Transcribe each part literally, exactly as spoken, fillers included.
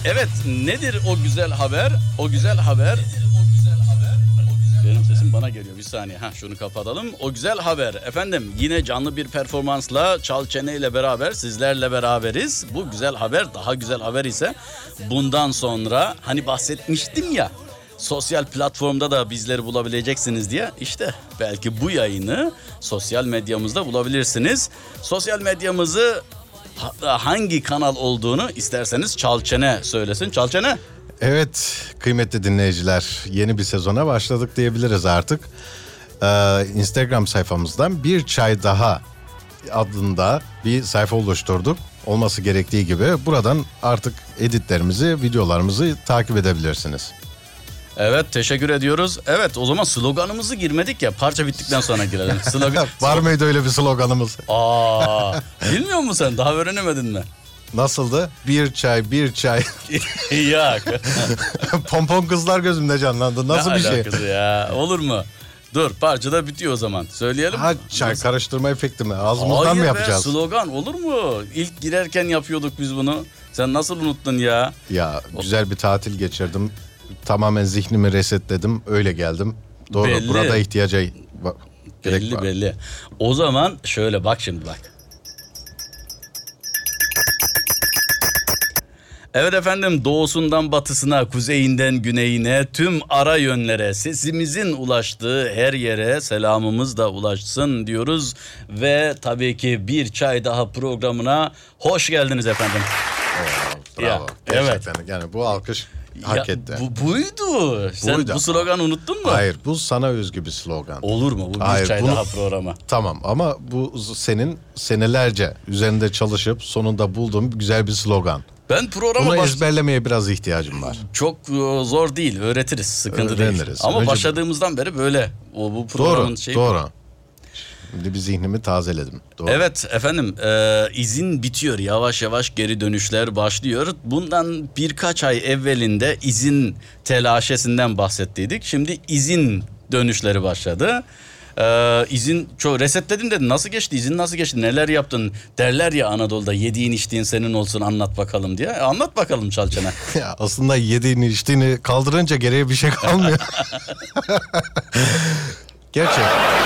Evet, nedir o güzel haber? O güzel haber... Benim sesim bana geliyor, bir saniye. Ha, şunu kapatalım. O güzel haber efendim, yine canlı bir performansla Çal Çene ile beraber sizlerle beraberiz. Bu güzel haber, daha güzel haber ise bundan sonra hani bahsetmiştim ya, sosyal platformda da bizleri bulabileceksiniz diye. İşte belki bu yayını sosyal medyamızda bulabilirsiniz. Sosyal medyamızı hangi kanal olduğunu isterseniz Çal Çene söylesin. Çal Çene. Evet kıymetli dinleyiciler, yeni bir sezona başladık diyebiliriz artık. Ee, Instagram sayfamızdan Bir Çay Daha adında bir sayfa oluşturduk. Olması gerektiği gibi buradan artık editlerimizi, videolarımızı takip edebilirsiniz. Evet, teşekkür ediyoruz. Evet, o zaman sloganımızı girmedik ya, parça bittikten sonra girelim. Slogan... Var mıydı öyle bir sloganımız? Aa, bilmiyor musun sen? Daha öğrenemedin mi? Nasıldı? Bir çay, bir çay. Yok. Pompon kızlar gözümde canlandı. Nasıl ne bir şey? alakası ya? Olur mu? Dur, parça da bitiyor o zaman. Söyleyelim. Ha, çay Nasıl? Karıştırma efekti mi? Ağzımızdan Hayır mı be, yapacağız? slogan olur mu? İlk girerken yapıyorduk biz bunu. Sen nasıl unuttun ya? Ya güzel bir tatil geçirdim. Tamamen zihnimi resetledim. Öyle geldim. Doğru. Belli. Burada ihtiyaca bak, gerek Belli var. belli. O zaman şöyle bak şimdi bak. Evet efendim, doğusundan batısına, kuzeyinden güneyine, tüm ara yönlere, sesimizin ulaştığı her yere selamımız da ulaşsın diyoruz. Ve tabii ki Bir Çay Daha programına hoş geldiniz efendim. Oo, bravo. Ya, Gerçekten yani bu alkış hak Ya, etti. Bu buydu. Sen Buydu. bu sloganı unuttun mu? Hayır, bu sana özgü bir slogan. Olur mu bu Bir Hayır, Çay bunu- Daha programı? Tamam ama bu senin senelerce üzerinde çalışıp sonunda bulduğum güzel bir slogan. Ben programa Bunu baş... ezberlemeye biraz ihtiyacım var. Çok e, zor değil, öğretiriz, sıkıntı değil. Öğreniriz. Ama Önce- başladığımızdan beri böyle. O bu programın Doğru, şeyi. doğru. Şimdi bir zihnimi tazeledim. Doğru. Evet efendim, e, izin bitiyor, yavaş yavaş geri dönüşler başlıyor. Bundan birkaç ay evvelinde izin telaşesinden bahsettiydik. Şimdi izin dönüşleri başladı. E, izin çok resetledim dedin. Nasıl geçti? İzin nasıl geçti? Neler yaptın? Derler ya Anadolu'da, yediğin içtiğin senin olsun, anlat bakalım diye. E, anlat bakalım Çal Çene. Ya aslında yediğini içtiğini kaldırınca geriye bir şey kalmıyor. Gerçek.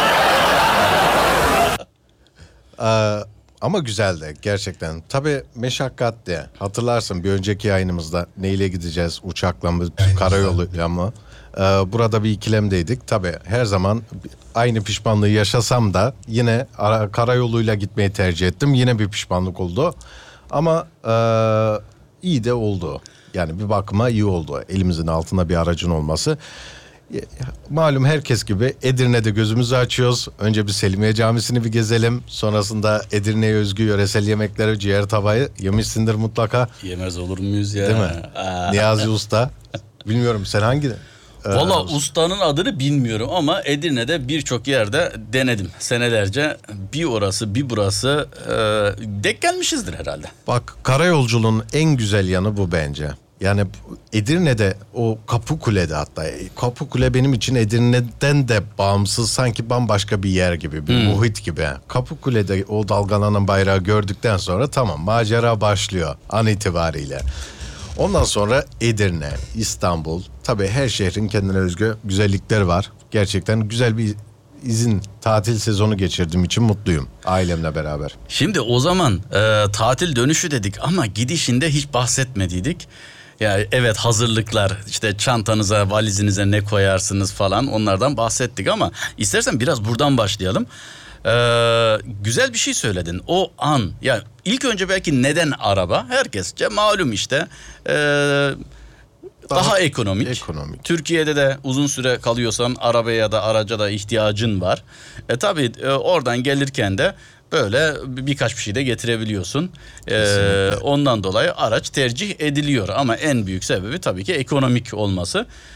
Ee, ama güzeldi gerçekten. Tabii meşakkatli. Hatırlarsın bir önceki yayınımızda neyle gideceğiz? Uçakla mı, karayoluyla mı? Ee, burada bir ikilemdeydik. Tabii her zaman aynı pişmanlığı yaşasam da yine ara, karayoluyla gitmeyi tercih ettim. Yine bir pişmanlık oldu. Ama e, iyi de oldu. Yani bir bakıma iyi oldu. Elimizin altında bir aracın olması. Malum herkes gibi Edirne'de gözümüzü açıyoruz. Önce bir Selimiye Camisi'ni bir gezelim. Sonrasında Edirne'ye özgü yöresel yemekleri, ciğer tavayı yemişsindir mutlaka. Yemez olur muyuz ya? Değil mi? Aa. Niyazi Usta. Bilmiyorum sen hangi? Valla Ee, ustanın adını bilmiyorum ama Edirne'de birçok yerde denedim senelerce. Bir orası bir burası e, denk gelmişizdir herhalde. Bak karayolculuğun en güzel yanı bu bence. Yani Edirne'de o Kapıkule'de hatta Kapıkule benim için Edirne'den de bağımsız, sanki bambaşka bir yer gibi, bir Hmm. muhit gibi. Kapıkule'de o dalgalanan bayrağı gördükten sonra tamam, macera başlıyor an itibariyle. Ondan sonra Edirne, İstanbul, tabii her şehrin kendine özgü güzellikleri var. Gerçekten güzel bir izin tatil sezonu geçirdiğim için mutluyum ailemle beraber. Şimdi o zaman e, tatil dönüşü dedik ama gidişinde hiç bahsetmediydik. Ya evet, hazırlıklar, işte çantanıza, valizinize ne koyarsınız falan, onlardan bahsettik ama istersen biraz buradan başlayalım. Ee, güzel bir şey söyledin. O an, ya ilk önce belki neden araba? Herkesçe malum işte. Ee, daha, Daha ekonomik. ekonomik. Türkiye'de de uzun süre kalıyorsan arabaya ya da araca da ihtiyacın var. E tabii e, oradan gelirken de böyle birkaç bir şey de getirebiliyorsun. Ee, ondan dolayı araç tercih ediliyor ama en büyük sebebi tabii ki ekonomik olması.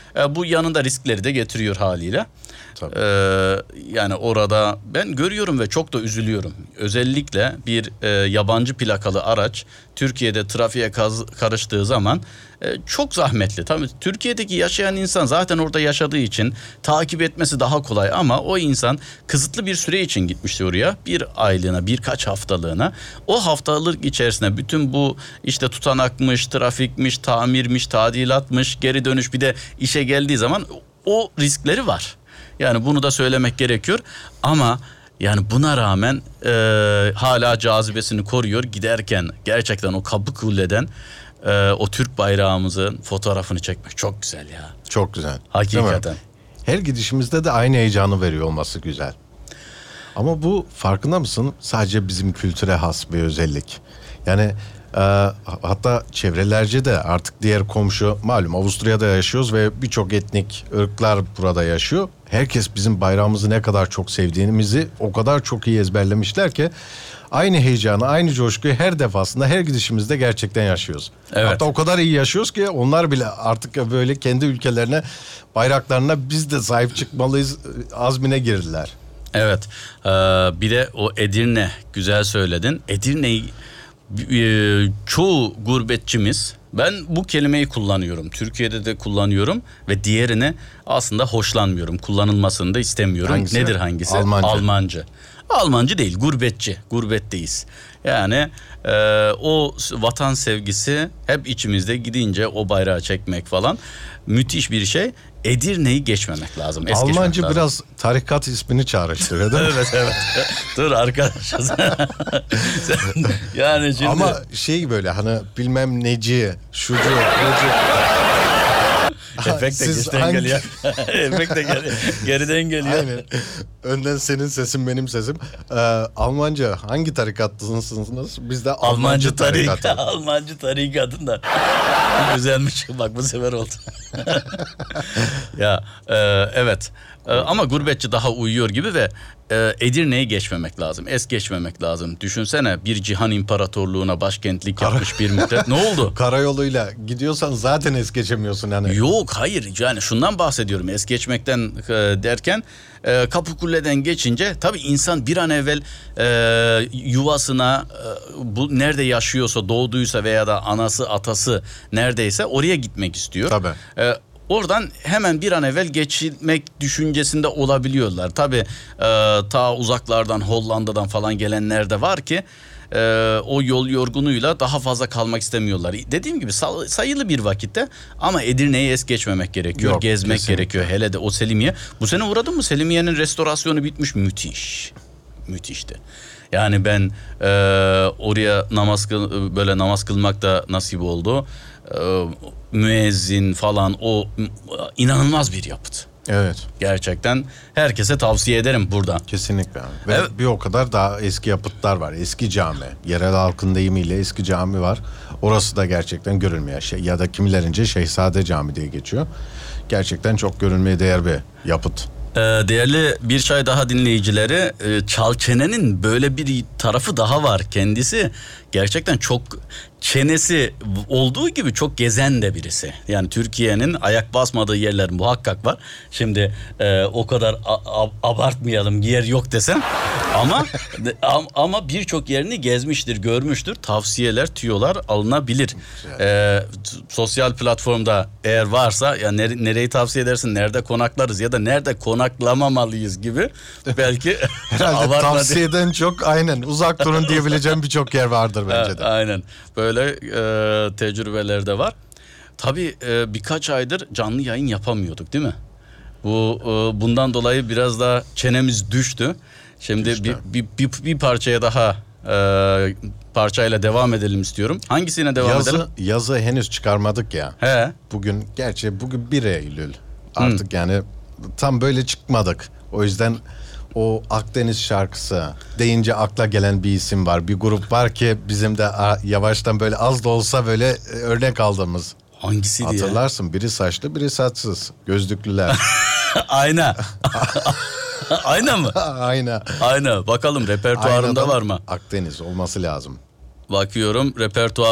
E, bu yanında riskleri de getiriyor haliyle. Tabii. E, yani orada ben görüyorum ve çok da üzülüyorum. Özellikle bir e, yabancı plakalı araç Türkiye'de trafiğe kaz, karıştığı zaman e, çok zahmetli. Tabii Türkiye'deki yaşayan insan zaten orada yaşadığı için takip etmesi daha kolay, ama o insan kısıtlı bir süre için gitmişti oraya. Bir aylığına, birkaç haftalığına. O haftalık içerisinde bütün bu işte tutanakmış, trafikmiş, tamirmiş, tadilatmış, geri dönüş, bir de işe geldiği zaman o riskleri var. Yani bunu da söylemek gerekiyor, ama yani buna rağmen e, hala cazibesini koruyor. Giderken gerçekten o Kapıkule'den e, o Türk bayrağımızın fotoğrafını çekmek çok güzel ya. Çok güzel. Hakikaten. Değil mi? Her gidişimizde de aynı heyecanı veriyor olması güzel. Ama bu, farkında mısın, sadece bizim kültüre has bir özellik. Yani e, hatta çevrelerce de artık diğer komşu, malum Avusturya'da yaşıyoruz ve birçok etnik ırklar burada yaşıyor. Herkes bizim bayrağımızı ne kadar çok sevdiğimizi o kadar çok iyi ezberlemişler ki aynı heyecanı, aynı coşkuyu her defasında, her gidişimizde gerçekten yaşıyoruz. Evet. Hatta o kadar iyi yaşıyoruz ki onlar bile artık böyle kendi ülkelerine, bayraklarına biz de sahip çıkmalıyız azmine girdiler. Evet. Ee, bir de o Edirne, güzel söyledin. Edirne'yi e, çoğu gurbetçimiz, ben bu kelimeyi kullanıyorum. Türkiye'de de kullanıyorum ve diğerini aslında hoşlanmıyorum. Kullanılmasını da istemiyorum. Hangisi? Nedir hangisi? Almanca. Almanca. Almancı değil, gurbetçi. Gurbetteyiz. Yani e, o vatan sevgisi hep içimizde, gidince o bayrağı çekmek falan müthiş bir şey. Edirne'yi geçmemek lazım. Es Almancı geçmemek lazım. biraz tarikat ismini çağrıştırıyor değil mi? Evet evet. Dur arkadaşız. Yani şimdi... Ama şey böyle hani bilmem neci, şucu, bucu. Efekt de Siz geçten hangi- geliyor. Efekt de geri, geriden geliyor. Aynen. Önden senin sesin, benim sesim. Ee, Almanca hangi tarikatlısınız? Biz de Almancı, Almancı tarikatı. tarika, Almancı tarikatın da güzelmiş. Bak bu sefer oldu. Ya e, evet. E, ama gurbetçi daha uyuyor gibi ve e, Edirne'yi geçmemek lazım. Es geçmemek lazım. Düşünsene, bir cihan imparatorluğuna başkentlik yapmış bir müddet. Ne oldu? Karayoluyla gidiyorsan zaten es geçemiyorsun yani. Yok, hayır, yani şundan bahsediyorum es geçmekten e, derken e, Kapıkule'den geçince tabii insan bir an evvel e, yuvasına, e, bu nerede yaşıyorsa, doğduysa veya da anası atası neredeyse oraya gitmek istiyor. Tabii. E, Oradan hemen bir an evvel geçmek düşüncesinde olabiliyorlar. Tabii e, ta uzaklardan, Hollanda'dan falan gelenler de var ki e, o yol yorgunuyla daha fazla kalmak istemiyorlar. Dediğim gibi sayılı bir vakitte, ama Edirne'yi es geçmemek gerekiyor. Yok, gezmek kesinlikle. gerekiyor. Hele de o Selimiye. Bu sene uğradın mı? Selimiye'nin restorasyonu bitmiş. Müthiş. Müthişti. Yani ben e, oraya namaz kıl, böyle namaz kılmak da nasip oldu. E, müezzin falan, o inanılmaz bir yapıt. Evet. Gerçekten herkese tavsiye ederim burada. Kesinlikle. Ve Evet. bir o kadar daha eski yapıtlar var. Eski cami. Yerel halkın deyimiyle eski cami var. Orası da gerçekten görülmeye şey, ya da kimilerince Şehzade Cami diye geçiyor. Gerçekten çok görülmeye değer bir yapıt. Ee, değerli Bir Çay Daha dinleyicileri, e, Çalçene'nin böyle bir tarafı daha var. Kendisi gerçekten çok, çenesi olduğu gibi çok gezen de birisi. Yani Türkiye'nin ayak basmadığı yerler muhakkak var. Şimdi e, o kadar a- a- abartmayalım, yer yok desem. Ama ama birçok yerini gezmiştir, görmüştür. Tavsiyeler, tüyolar alınabilir. Ee, sosyal platformda eğer varsa, ya nere- nereyi tavsiye edersin, nerede konaklarız ya da nerede konaklamamalıyız gibi belki Herhalde abartma tavsiyeden çok aynen uzak durun diyebileceğim birçok yer vardır bence de. Aynen. Böyle e, tecrübeler de var. Tabii e, birkaç aydır canlı yayın yapamıyorduk, değil mi? Bu e, bundan dolayı biraz da çenemiz düştü. Şimdi Düştü. bir, bir, bir, bir parçaya daha e, parçayla devam edelim istiyorum. Hangisine devam Yazı, edelim? yazı henüz çıkarmadık ya. He. Bugün, gerçi bugün bir Eylül. Artık yani tam böyle çıkmadık. O yüzden o Akdeniz şarkısı deyince akla gelen bir isim var. Bir grup var ki bizim de a, yavaştan böyle az da olsa böyle e, örnek aldığımız. Hangisiydi ya? Hatırlarsın, biri saçlı biri saçsız. Gözlüklüler. Ayna. Ayna mı? Aynen. Ayna. Bakalım repertuarında Aynadan var mı? Akdeniz olması lazım. Bakıyorum repertuar